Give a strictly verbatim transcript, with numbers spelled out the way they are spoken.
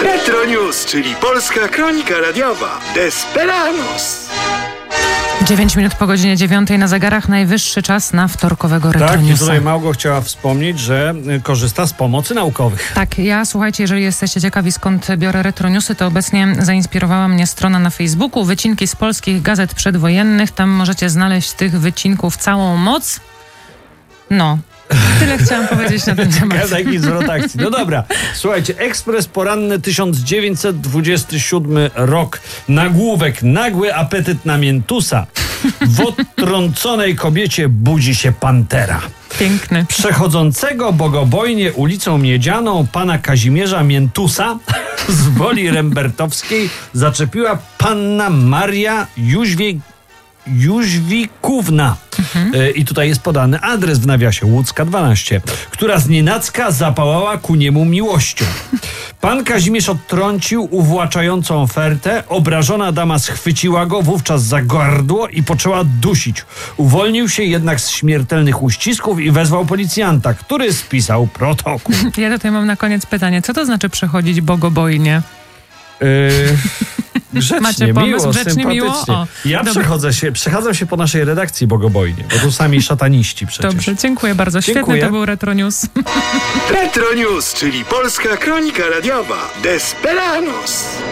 Retro News, czyli polska kronika radiowa. Desperados. dziewięć minut po godzinie dziewiątej na zegarach, najwyższy czas na wtorkowego Retro Tak, Newsa. i tutaj Małgo chciała wspomnieć, że korzysta z pomocy naukowych. Tak, ja słuchajcie, jeżeli jesteście ciekawi skąd biorę Retro Newsy, to obecnie zainspirowała mnie strona na Facebooku, wycinki z polskich gazet przedwojennych, tam możecie znaleźć tych wycinków całą moc. No, tyle chciałam powiedzieć na ten temat. Taki zwrot akcji. No dobra, słuchajcie, Ekspres poranny tysiąc dziewięćset dwudziesty siódmy rok. Nagłówek: nagły apetyt na miętusa. W odtrąconej kobiecie budzi się pantera. Piękny. Przechodzącego bogobojnie ulicą Miedzianą pana Kazimierza Miętusa z Woli Rembertowskiej zaczepiła panna Maria Jóźwie Jóźwikówna. Mhm. I tutaj jest podany adres w nawiasie: Łódzka dwanaście, która znienacka zapałała ku niemu miłością. Pan Kazimierz odtrącił uwłaczającą ofertę. Obrażona dama schwyciła go wówczas za gardło i poczęła dusić. Uwolnił się jednak z śmiertelnych uścisków i wezwał policjanta, który spisał protokół. Ja tutaj mam na koniec pytanie. Co to znaczy przechodzić bogobojnie? Yy... Grzecznie, Macie pomysł? miło, Grzecznie, sympatycznie. miło? O, ja przechodzę się, przechadzam się po naszej redakcji bogobojnie, bo tu sami szataniści przecież. Dobrze, dziękuję bardzo. Świetny Dziękuję. To był Retro News. Retro News, czyli polska kronika radiowa. Desperados.